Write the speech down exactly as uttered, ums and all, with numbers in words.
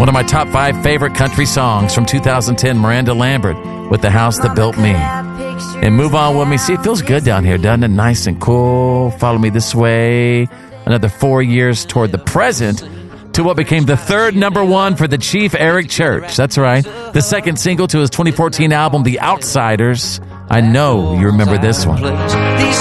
One of my top five favorite country songs from two thousand ten, Miranda Lambert with The House That Built Me. And Move On With Me. See, it feels good down here, doesn't it? Nice and cool. Follow Me This Way. Another four years toward the present to what became the third number one for the Chief Eric Church. That's right. The second single to his twenty fourteen album, The Outsiders. I know you remember this one. These